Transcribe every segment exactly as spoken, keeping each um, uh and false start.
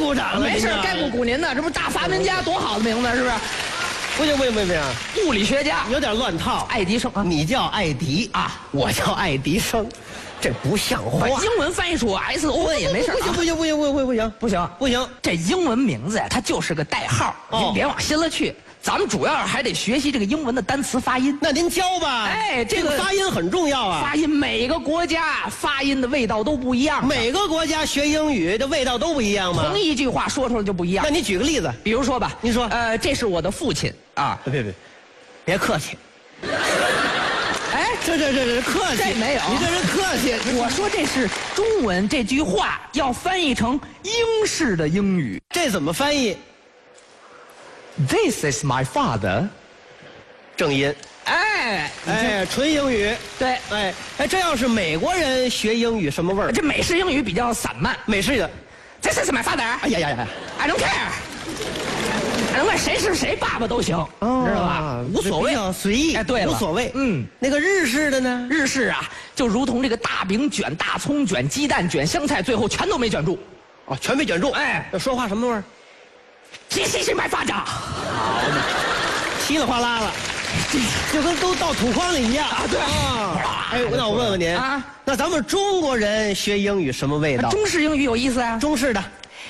鼓掌了。 没事，该不鼓您的，这不是大发明家多好的名字，是不是？ 不行不行不行， 物理学家有点乱套。 爱迪生啊， 你叫艾迪啊， 我叫爱迪生，这不像话。 英文翻译出 S O N 也没事。 不行不行不行不行不行不行不行， 这英文名字呀，它就是个代号，您别往心了去。咱们主要还得学习这个英文的单词发音。 那您教吧。 哎，这个发音很重要啊。 发音每个国家发音的味道都不一样。 每个国家学英语的味道都不一样吗？ 同一句话说出来就不一样。 那你举个例子， 比如说吧， 您说， 呃，这是我的父亲啊。 别别，别客气。 哎， 这这这这客气， 这没有， 你这是客气。 我说这是中文，这句话要翻译成英式的英语， 这怎么翻译 ？This is my father。 正音。 哎哎，纯英语。 对， 哎哎，这要是美国人学英语什么味儿？ 这美式英语比较散漫。 美式的 This is my father。 哎呀呀呀 ！I don't care。甭管谁是谁爸爸都行， 哦、 知道吧？无所谓， 随意。 哎，对了， 无所谓。 嗯， 那个日式的呢？ 日式啊，就如同这个大饼卷、大葱卷、鸡蛋卷、香菜，最后全都没卷住。 哦，全没卷住。 哎， 那说话什么味儿？ 这这是买发长。 好嘛，稀里哗啦了，就跟都到土筐里一样啊！对啊。哎，那我问问您啊，那咱们中国人学英语什么味道？ 中式英语有意思啊。 中式的。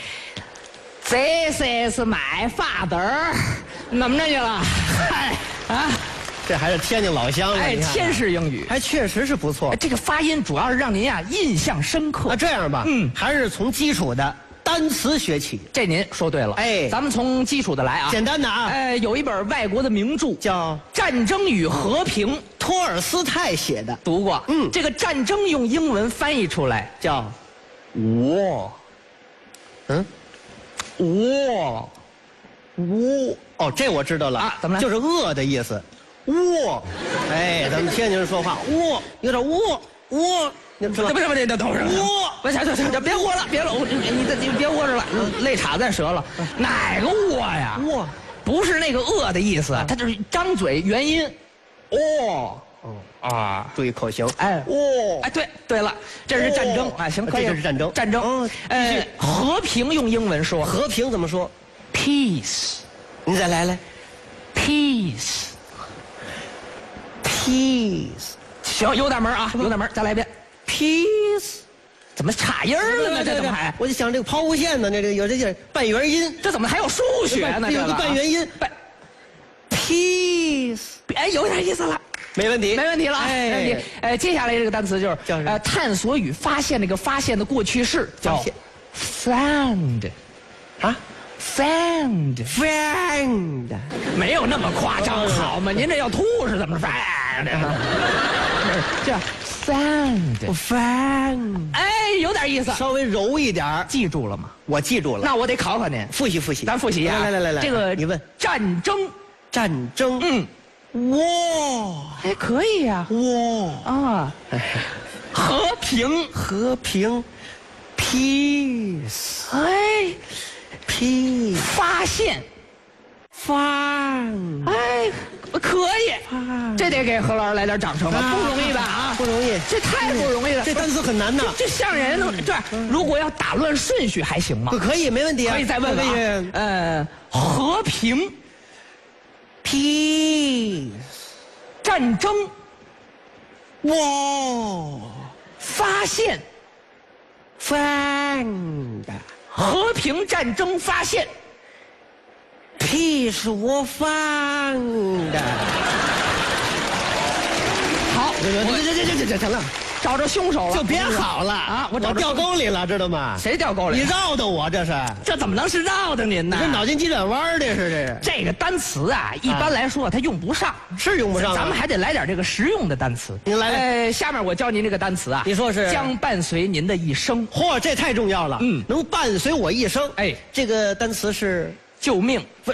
This is my father， 怎么着去了？嗨啊， 这还是天津老乡。 哎，天式英语还确实是不错。 这个发音主要是让您呀印象深刻。 那这样吧，嗯，还是从基础的单词学起。 这您说对了。哎，咱们从基础的来啊， 简单的啊。 哎，有一本外国的名著叫《 战争与和平》， 托尔斯泰写的， 读过。 嗯， 这个战争用英文翻译出来叫 war。嗯。 倭， 倭哦，这我知道了啊，怎么了？ 就是饿的意思。倭，哎，咱们天津人说话，倭有点倭倭，你知道？ 不是不是，你等会儿。 倭， 不行行行，别倭了，别了，你你你别倭着了，肋叉再折了。哪个倭呀？ 倭， 不是那个饿的意思，它就是张嘴元音。哦。啊， 注意口型。 哎，哦，哎，对，对了，这是战争啊，行，可以， 这是战争， 战争。嗯，呃，和平用英文说， 和平怎么说 ？Peace， 你再来来 ，Peace，Peace， 行，有点门啊，有点门，再来一遍 ，Peace， 怎么差音了呢？这怎么还？ 我就想这个抛物线呢，这个有这个半元音， 这怎么还有数学呢？ 这个半元音， 半 ，Peace， 哎，有点意思了。没问题，没问题了，没问题。呃，接下来这个单词就是叫呃探索与发现，那个发现的过去式叫 found， 啊 ，found found， 没有那么夸张，好吗？您这要吐是怎么 found？ 这 found found， 哎，有点意思， 稍微柔一点， 记住了吗？ 我记住了。 那我得考考您， 复习复习， 咱复习一下。 来来来来， 这个你问战争， 战争，嗯。哇， 还可以呀！ 哇啊，和平， 和平 ，peace， 哎 ，peace， 发现 ，fun， 哎，可以，这得给何老师来点掌声了，不容易吧？啊， 不容易， 这太不容易了， 这单词很难呐。 这像人能对，如果要打乱顺序还行吗？ 可以，没问题。 可以再问问啊。呃，和平。 Peace， 战争， 哇， 发现 ，found， 和平战争发现 ，peace 我 found， 好， 这这这这这这成了。 找着凶手了， 就别好了啊！ 我找掉沟里了，知道吗？ 谁掉沟里？ 你绕的我这是？ 这怎么能是绕的您呢？ 这脑筋急转弯的是这。这个单词啊，一般来说它用不上， 是用不上。 咱们还得来点这个实用的单词。 您来来。 呃，下面我教您这个单词啊， 你说是将伴随您的一生。 嚯，这太重要了。嗯，能伴随我一生。哎，这个单词是救命。 不，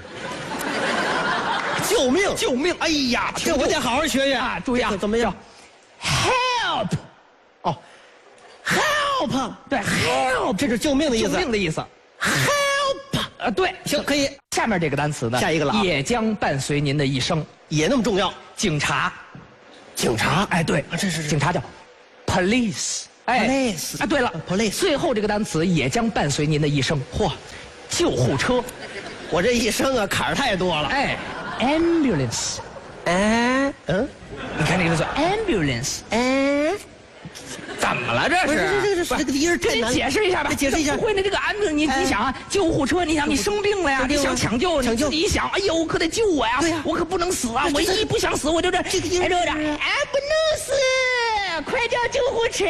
救命， 救命！ 哎呀，这我得好好学学啊！注意啊， 怎么样 ？Help。 哦 ，help， 对 ，help， 这是救命的意思。 救命的意思 ，help， 啊，对， 行，可以。 下面这个单词呢， 下一个了， 也将伴随您的一生， 也那么重要。 警察， 警察， 哎，对， 啊，这是警察叫 police， 哎 ，police， 啊，对了 ，police， 最后这个单词也将伴随您的一生。嚯救护车。 我这一生啊坎儿太多了。 哎 ，ambulance。 哎，嗯， 你看这个字 ambulance。 哎， 怎么了这是？ 这这这这个音儿太难。 给你解释一下吧， 解释一下。 不会呢，这个 ambulance，你你想啊，救护车，你想你生病了呀，你想抢救， 抢救， 你想，哎呦，可得救我呀， 对呀， 我可不能死啊，我一不想死，我就这这个音儿，这个 ambulance，快叫救护车。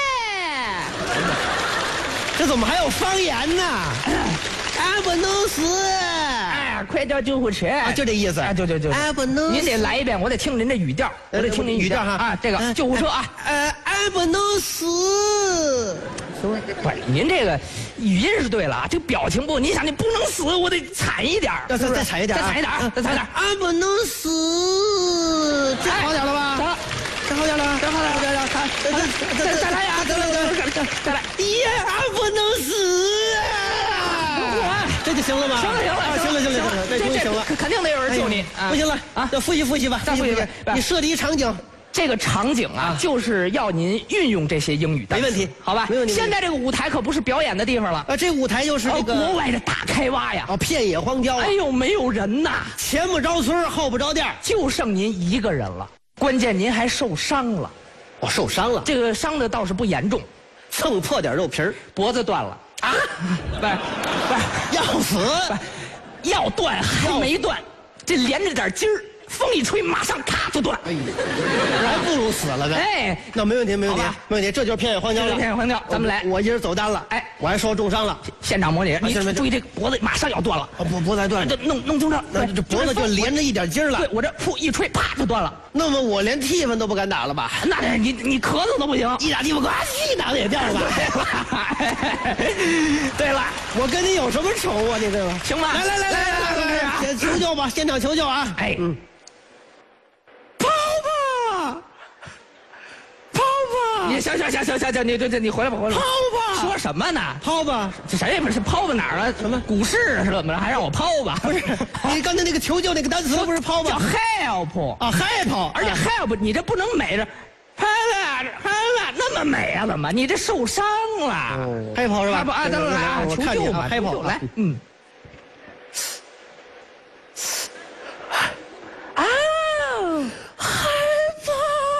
这怎么还有方言呢？阿不能死！ 哎，快叫救护车！ 啊，就这意思。 啊，就就就。 阿不能死！ 您得来一遍，我得听您这语调，我得听您语调哈。啊，这个救护车啊。 呃，阿不能死。 不是，您这个语音是对了啊，这个表情不，您想你不能死，我得惨一点， 要再再惨一点， 再惨一点，再惨一点。 阿不能死，这好点了吧？这好点了， 这好点了，这好点了，再再再来呀！再来，再再来！ 耶，阿不能死啊！这就行了吗？ 行了，行了， 行了，行了，行了，这终于行了。 肯定得有人救你。 不行了啊！要复习复习吧， 再复习。 你设计一场景。 这个场景啊，就是要您运用这些英语单词。 没问题， 好吧？ 没问题。 现在这个舞台可不是表演的地方了啊，这舞台就是这个国外的大开挖呀， 哦，片野荒郊。 哎呦，没有人呐， 前不着村后不着店， 就剩您一个人了。关键您还受伤了， 我受伤了， 这个伤的倒是不严重， 蹭破点肉皮儿， 脖子断了啊，不是不是要死， 要断还没断，这连着点筋儿。风一吹，马上咔就断。哎呀， 还不如死了呢。 哎， 那没问题，没问题，没问题，这就是偏远荒郊了。 偏远荒郊，咱们来。 我一人走单了。哎，我还受重伤了。 现场模拟，你注意这脖子马上要断了。 啊，脖脖子断了， 这弄弄成这， 那这脖子就连着一点筋了。 对，我这噗一吹，啪就断了。 那么我连替分都不敢打了吧？ 那你你咳嗽都不行， 一打替分，呱一打也掉了吧？ 对了， 我跟你有什么仇啊？你对吧？ 行吧， 来来来来来来来，求救吧，现场求救啊！ 哎，嗯。你行行行行行行，你这这你回来吧，回来吧。 抛吧！ 说什么呢？ 抛吧！ 这谁也不是抛到哪儿了？什么股市是怎么着？还让我抛吧？ 不是，你刚才那个求救那个单词不是抛吧？ 叫 help 啊 help， 而且 help 你这不能美着，拍了拍了那么美啊？怎么？你这受伤了？ 嗨跑是吧？ 不啊，等等啊，求救吧， 嗨跑来，嗯。啊，嗨跑。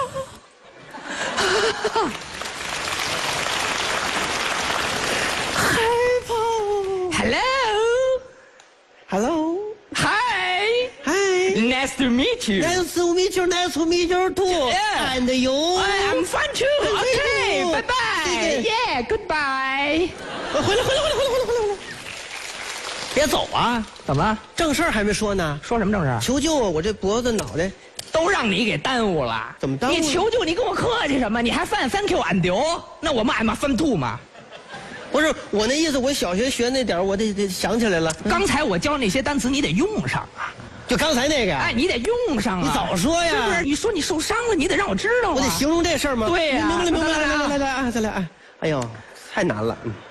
害怕。Hello。Hello。Hi。Hi。Nice to meet you. Nice to meet you. Nice to meet you too. Yeah. And you. I'm fine too. Okay. Bye bye. Yeah. Goodbye. 回来回来回来回来回来回来！别走啊！ 怎么了？ 正事儿还没说呢。 说什么正事儿？ 求救啊！我这脖子脑袋。 都让你给耽误了， 怎么耽误？ 你求救，你跟我客气什么？你还犯 thank you and you， 那我骂嘛分吐嘛？ 不是我那意思，我小学学那点我得得想起来了。 刚才我教那些单词，你得用上啊。 就刚才那个， 哎，你得用上啊！ 你早说呀！ 是不是？你说你受伤了，你得让我知道啊！ 我得形容这事儿吗？ 对呀， 明白了，明白了，来来来来啊，再来啊！哎呦，太难了。嗯。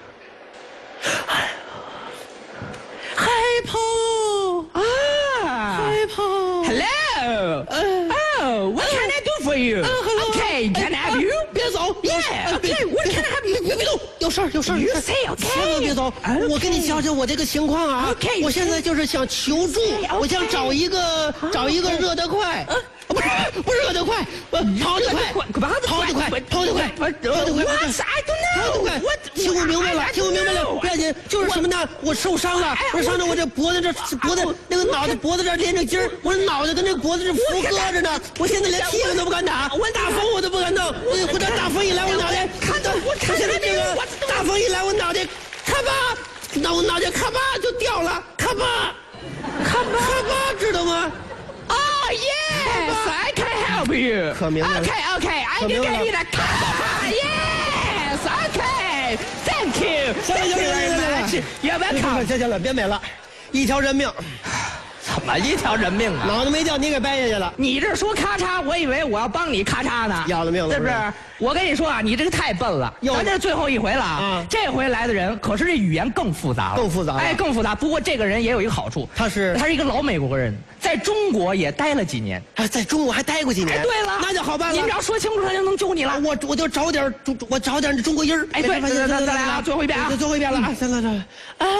害怕啊！ 害怕。 Hello。Oh, what can I do for you? Okay, can I help you? 别走 Yeah. Okay, what can I help you? 别动，有事儿，有事儿。 You say okay. 千万别走，我跟你讲讲我这个情况啊。 Okay. 我现在就是想求助，我想找一个找一个热得快。不是不是热得快，跑得快，跑得快，跑得快，跑得快，跑得快，跑得快。听我明白了，听我明白了，不要紧，就是什么呢？我受伤了，我伤着我这脖子这脖子那个脑袋脖子这连着筋儿，我这脑袋跟那脖子这扶搁着呢。我现在连屁股都不敢打，我大风我都不敢弄。我我这大风一来，我脑袋看到我现在这个大风一来，我脑袋咔吧，那我脑袋咔吧就掉了，咔吧，咔吧咔吧，知道吗？ Oh yes, I can help you. 可明白了。 Okay, okay, I can give you the car. Yes, okay. Thank you. 行了行了行了行了， You're welcome. 行行了，别美了，一条人命。 怎么一条人命啊？ 脑袋没掉，你给掰下去了。 你这说咔嚓，我以为我要帮你咔嚓呢。 要了命了， 是不是？我跟你说啊，你这个太笨了。咱这是最后一回了啊！这回来的人可是这语言更复杂了， 更复杂。 哎，更复杂。不过这个人也有一个好处， 他是他是一个老美国人，在中国也待了几年。 哎，在中国还待过几年。 哎，对了， 那就好办了。 您只要说清楚，他就能救你了。 我我就找点，我找点中国音儿。 哎，对，再来啊，最后一遍啊， 最后一遍了啊！行了，行了啊。